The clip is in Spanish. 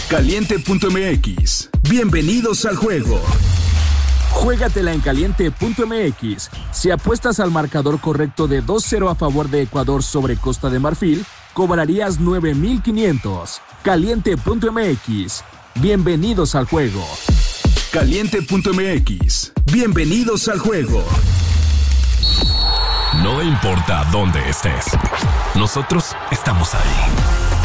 Caliente.mx. Bienvenidos al juego. Juégatela en Caliente.mx. Si apuestas al marcador correcto de 2-0 a favor de Ecuador sobre Costa de Marfil, cobrarías 9,500. Caliente.mx. Bienvenidos al juego. Caliente.mx. Bienvenidos al juego. No importa dónde estés, nosotros estamos ahí.